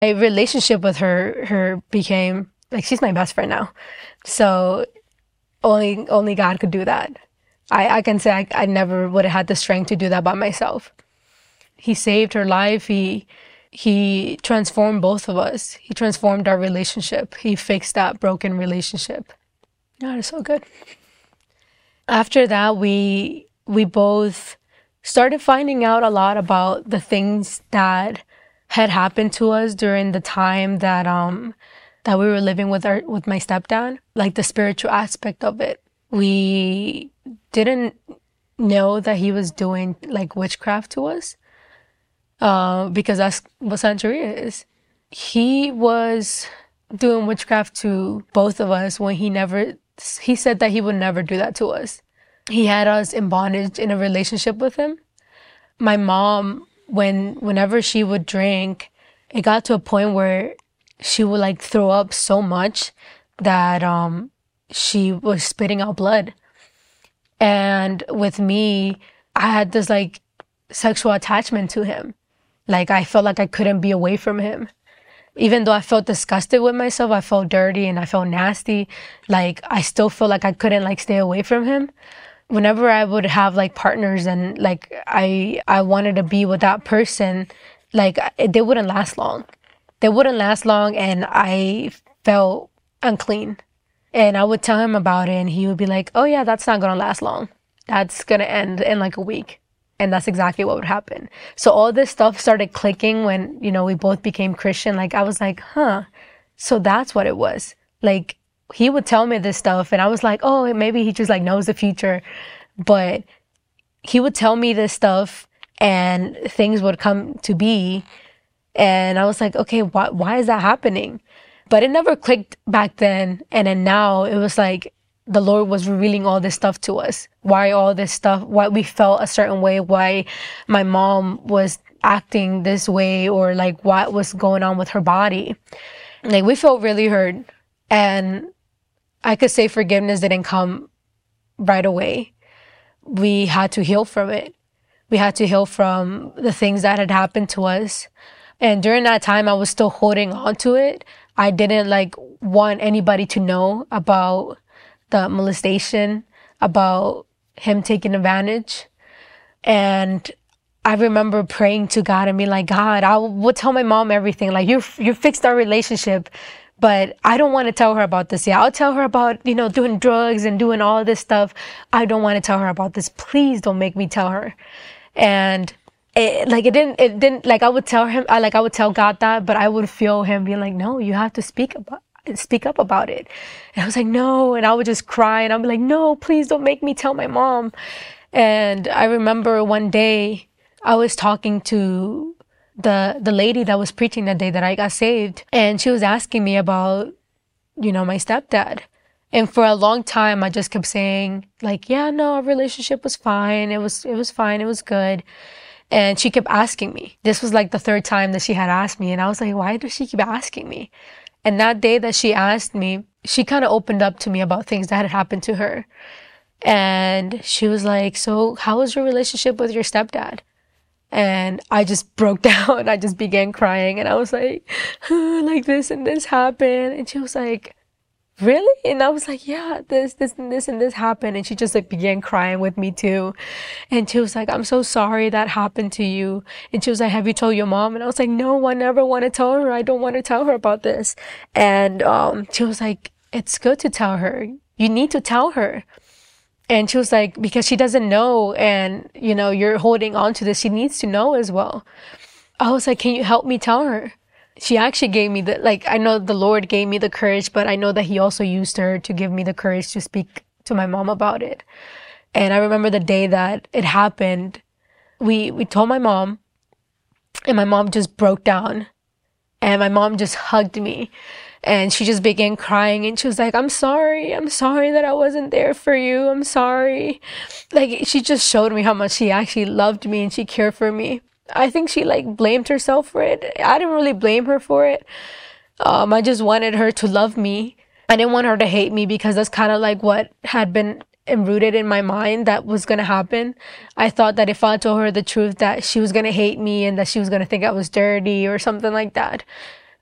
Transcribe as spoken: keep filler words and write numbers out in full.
My relationship with her, her became, like, she's my best friend now. So only, only God could do that. I, I can say I, I never would have had the strength to do that by myself. He saved her life. He, he transformed both of us. He transformed our relationship. He fixed that broken relationship. God is so good. After that, we, we both started finding out a lot about the things that had happened to us during the time that, um, that we were living with our, with my stepdad, like the spiritual aspect of it. We didn't know that he was doing like witchcraft to us, uh, because that's what Santeria is. He was doing witchcraft to both of us when he never, he said that he would never do that to us. He had us in bondage in a relationship with him. My mom, when, whenever she would drink, it got to a point where she would like throw up so much that, um, she was spitting out blood. And with me, I had this like sexual attachment to him. Like I felt like I couldn't be away from him. Even though I felt disgusted with myself, I felt dirty and I felt nasty. Like I still felt like I couldn't like stay away from him. Whenever I would have like partners and like I, I wanted to be with that person, like they wouldn't last long. They wouldn't last long and I felt unclean. And I would tell him about it and he would be like, oh yeah, that's not going to last long. That's going to end in like a week. And that's exactly what would happen. So all this stuff started clicking when, you know, we both became Christian. Like I was like, huh, so that's what it was. Like he would tell me this stuff and I was like, oh, maybe he just like knows the future. But he would tell me this stuff and things would come to be. And I was like, okay, why, why is that happening? But it never clicked back then. And then now it was like the Lord was revealing all this stuff to us. Why all this stuff, why we felt a certain way, why my mom was acting this way, or like what was going on with her body. Like we felt really hurt. And I could say forgiveness didn't come right away. We had to heal from it. We had to heal from the things that had happened to us. And during that time, I was still holding on to it. I didn't like want anybody to know about the molestation, about him taking advantage. And I remember praying to God and being like, God, I would tell my mom everything. Like you, you fixed our relationship, but I don't want to tell her about this. Yeah, I'll tell her about, you know, doing drugs and doing all this stuff. I don't want to tell her about this. Please don't make me tell her. And It, like it didn't, it didn't, like I would tell him, I like I would tell God that, but I would feel him being like, no, you have to speak about, speak up about it. And I was like, no. And I would just cry and I'd be like, no, please don't make me tell my mom. And I remember one day I was talking to the, the lady that was preaching that day that I got saved. And she was asking me about, you know, my stepdad. And for a long time, I just kept saying like, yeah, no, our relationship was fine. It was, it was fine. It was good. And she kept asking me. This was like the third time that she had asked me. And I was like, why does she keep asking me? And that day that she asked me, she kind of opened up to me about things that had happened to her. And she was like, so how was your relationship with your stepdad? And I just broke down. I just began crying. And I was like, oh, like this and this happened. And she was like, really? And I was like, yeah, this, this, and this, and this happened. And she just like began crying with me too. And she was like, I'm so sorry that happened to you. And she was like, have you told your mom? And I was like, no, I never want to tell her. I don't want to tell her about this. And, um, she was like, it's good to tell her. You need to tell her. And she was like, because she doesn't know. And, you know, you're holding on to this. She needs to know as well. I was like, can you help me tell her? She actually gave me the, like, I know the Lord gave me the courage, but I know that he also used her to give me the courage to speak to my mom about it. And I remember the day that it happened, we, we told my mom, and my mom just broke down, and my mom just hugged me, and she just began crying, and she was like, I'm sorry, I'm sorry that I wasn't there for you, I'm sorry. Like, she just showed me how much she actually loved me and she cared for me. I think she like blamed herself for it. I didn't really blame her for it. Um, I just wanted her to love me. I didn't want her to hate me because that's kind of like what had been rooted in my mind that was going to happen. I thought that if I told her the truth that she was going to hate me and that she was going to think I was dirty or something like that.